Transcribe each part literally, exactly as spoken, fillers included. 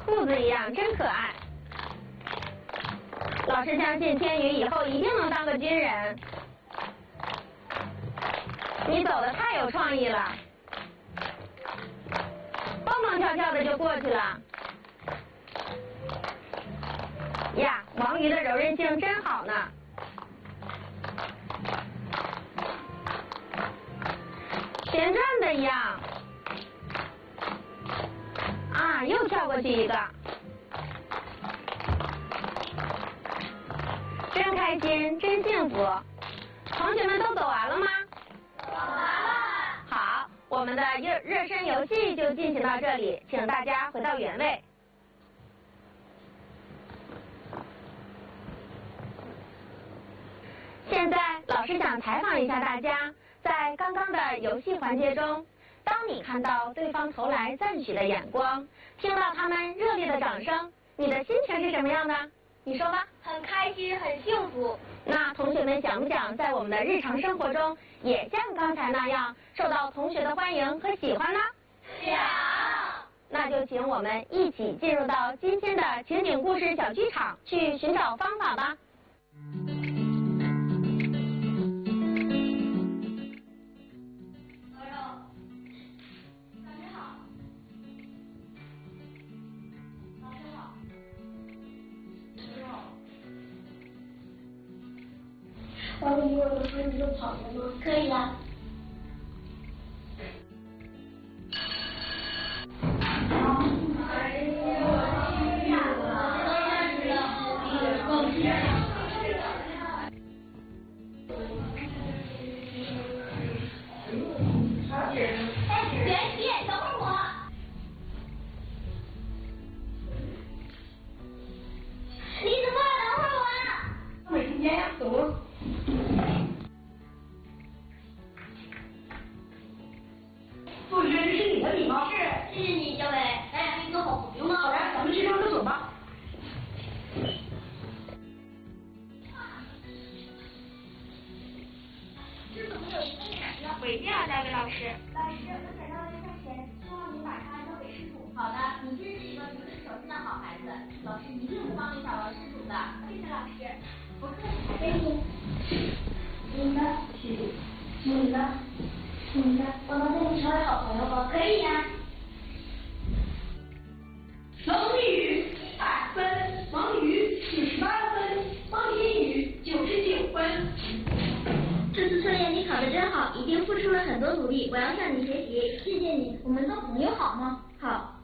兔子一样，真可爱。老师相信天宇以后一定能当个军人。你走的太有创意了，蹦蹦跳跳的就过去了。呀，王鱼的柔韧性真好呢。旋转的一样。啊，又跳过去一个。真开心，真幸福。同学们都走完了吗？ 走完了。 好，我们的热热身游戏就进行到这里，请大家回到原位。现在老师想采访一下大家，在刚刚的游戏环节中，当你看到对方投来赞许的眼光，听到他们热烈的掌声，你的心情是什么样的？你说吧。 很开心，很幸福。 那同学们想不想在我们的日常生活中，也像刚才那样受到同学的欢迎和喜欢呢？ 想。 那就请我们一起进入到今天的情景故事小剧场，去寻找方法吧。 王宇，我能和你做朋友吗？可以呀。哎，袁琪，等会儿我。你怎么等会儿我？ 没听见呀，怎么了？做学这是你的礼貌。 是，谢谢你，小伟，咱俩是一个好朋友嘛。 好的，咱们去上厕所吧。 这怎么有一个纸呢？ 回电啊，大卫老师。 老师，我捡到了一块钱，希望你把它交给失主。 好的，你真是一个不识手机的好孩子，老师一定会帮你找到失主的。 谢谢老师。 不客气。 给你。你呢？你呢？你呢？我能跟你成为好朋友吗？可以呀。 王宇一百分，王宇九十八分，王天宇九十九分。 这次测验你考得真好，一定付出了很多努力，我要向你学习。谢谢你，我们做朋友好吗？好。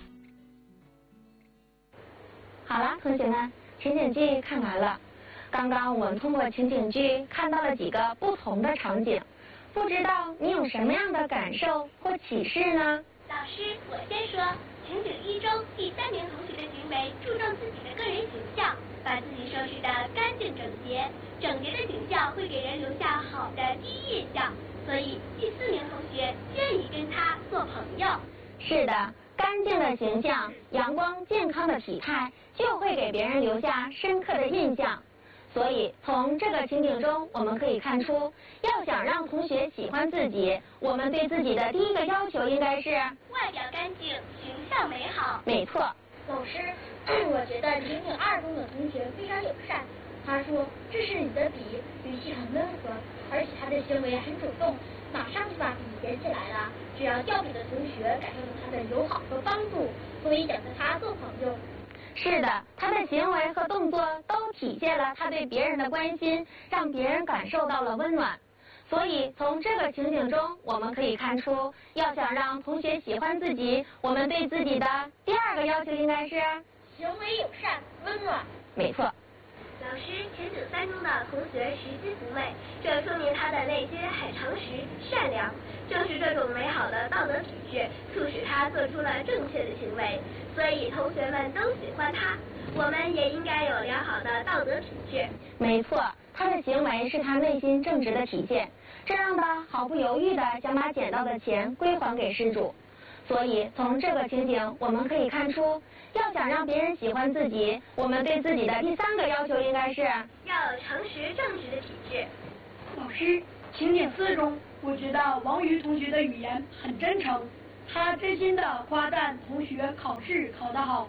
好了，同学们，情景剧看完了。刚刚我们通过情景剧看到了几个不同的场景，不知道你有什么样的感受或启示呢？ 老师，我先说，情景一中第三名同学的行为注重自己的个人形象，把自己收拾得干净整洁，整洁的形象会给人留下好的第一印象，所以第四名同学愿意跟他做朋友。 是的，干净的形象、阳光健康的体态，就会给别人留下深刻的印象。所以从这个情景中，我们可以看出，要想让同学喜欢自己，我们对自己的第一个要求应该是外表干净，形象美好。 没错。 老师，我觉得情景二中的同学非常友善。他说：“这是你的笔，语气很温和，而且他的行为很主动，马上就把笔捡起来了。只要掉笔的同学感受到他的友好和帮助，所以想和他做朋友。” 是的，他的行为和动作都体现了他对别人的关心，让别人感受到了温暖。所以从这个情景中，我们可以看出，要想让同学喜欢自己，我们对自己的第二个要求应该是行为友善、温暖。 没错。 老师，情景三中的同学实心行为，这说明他的内心很诚实、善良。正是这种美好的道德体质，促使他做出了正确的行为，所以同学们都喜欢他。我们也应该有良好的道德体质。 没错，他的行为是他内心正直的体现，这让他毫不犹豫地想把捡到的钱归还给失主。所以从这个情景，我们可以看出，要想让别人喜欢自己，我们对自己的第三个要求应该是要有诚实正直的体质。 老师，情景四中，我觉得王瑜同学的语言很真诚，他真心的夸赞同学考试考得好，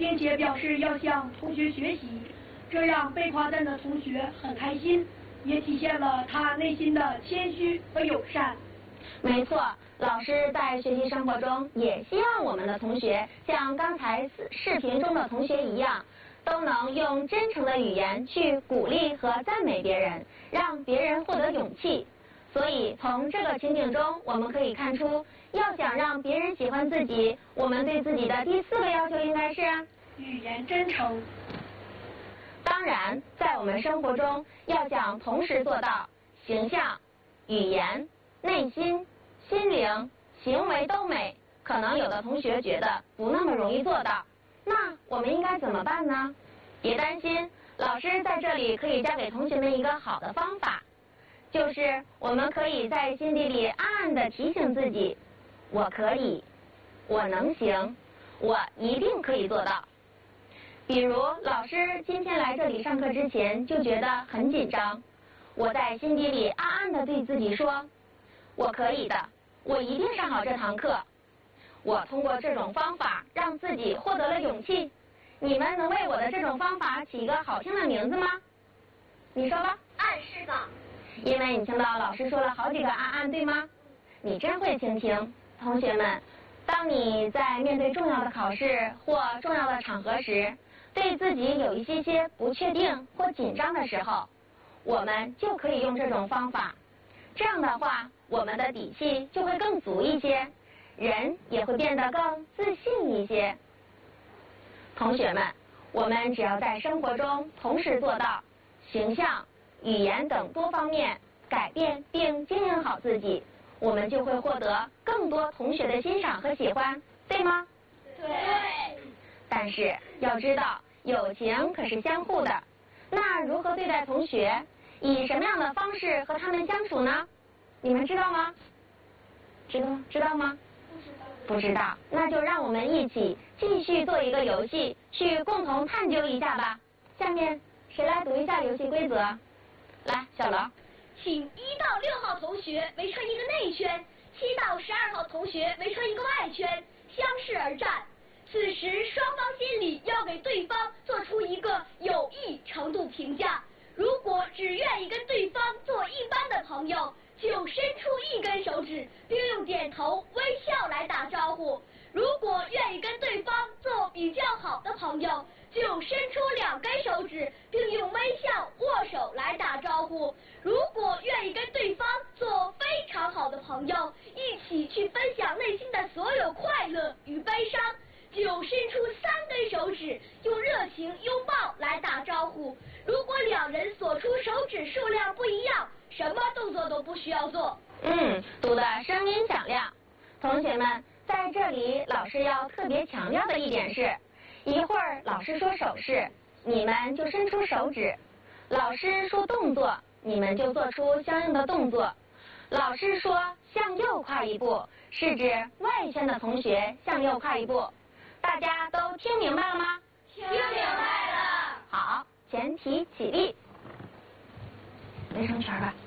并且表示要向同学学习，这让被夸赞的同学很开心，也体现了他内心的谦虚和友善。 没错，老师在学习生活中也希望我们的同学像刚才视频中的同学一样，都能用真诚的语言去鼓励和赞美别人，让别人获得勇气。所以从这个情景中，我们可以看出，要想让别人喜欢自己，我们对自己的第四个要求应该是语言真诚。 当然，在我们生活中，要想同时做到形象、语言、内心、心灵、行为都美，可能有的同学觉得不那么容易做到。那我们应该怎么办呢？别担心，老师在这里可以教给同学们一个好的方法，就是我们可以在心底里暗暗地提醒自己，我可以，我能行，我一定可以做到。比如老师今天来这里上课之前就觉得很紧张，我在心底里暗暗地对自己说，我可以的，我一定上好这堂课。我通过这种方法让自己获得了勇气。你们能为我的这种方法起一个好听的名字吗？你说吧。 暗示法。 因为你听到老师说了好几个暗暗，对吗？你真会倾听。同学们，当你在面对重要的考试或重要的场合时，对自己有一些些不确定或紧张的时候，我们就可以用这种方法。这样的话，我们的底气就会更足一些，人也会变得更自信一些。同学们，我们只要在生活中同时做到形象、语言等多方面改变并经营好自己，我们就会获得更多同学的欣赏和喜欢，对吗？ 对。 但是要知道，友情可是相互的。那如何对待同学？以什么样的方式和他们相处呢？你们知道吗？知道知道吗？不知道，那就让我们一起继续做一个游戏，去共同探究一下吧。下面谁来读一下游戏规则？来，小楼。 请一到六号同学围成一个内圈，七到十二号同学围成一个外圈，相视而战。此时双方心里要给对方做出一个友谊程度评价。如果只愿意跟对方做一般的朋友，就伸出一根手指，并用点头微笑来打招呼。如果愿意跟对方做比较好的朋友，就伸出两根手指，并用微笑握手来打招呼。如果愿意跟对方做非常好的朋友，一起去分享内心的所有快乐与悲伤，就伸出三根手指，用热情拥抱来打招呼。如果两人所出手指数量不一样，什么动作都不需要做。 嗯，读的声音响亮。同学们，在这里老师要特别强调的一点是，一会儿老师说手势，你们就伸出手指；老师说动作，你们就做出相应的动作。老师说向右跨一步，是指外圈的同学向右跨一步。大家都听明白了吗？ 听明白了。 好，全体起立，围成圈吧。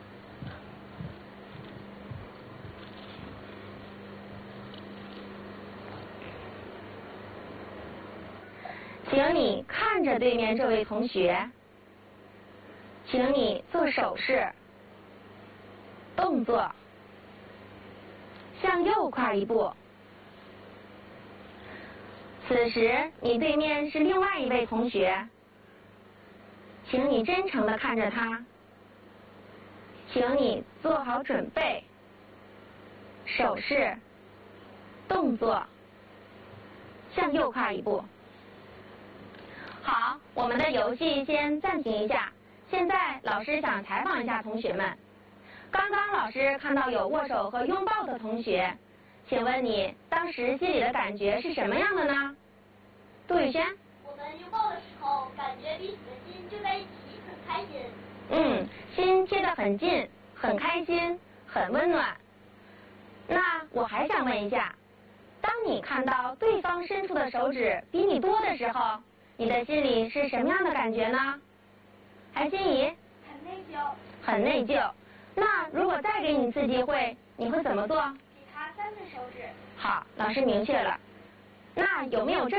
请你看着对面这位同学，请你做手势、动作，向右跨一步。此时你对面是另外一位同学，请你真诚地看着他，请你做好准备，手势、动作，向右跨一步。好，我们的游戏先暂停一下。现在老师想采访一下同学们。刚刚老师看到有握手和拥抱的同学，请问你当时心里的感觉是什么样的呢？杜宇轩。 我们拥抱的时候，感觉彼此的心就在一起，很开心。 嗯，心贴得很近，很开心，很温暖。那我还想问一下，当你看到对方伸出的手指比你多的时候，你的心里是什么样的感觉呢？韩欣怡。 很内疚。 很内疚。那如果再给你一次机会，你会怎么做？ 给他三根手指。 好，老师明确了。那有没有这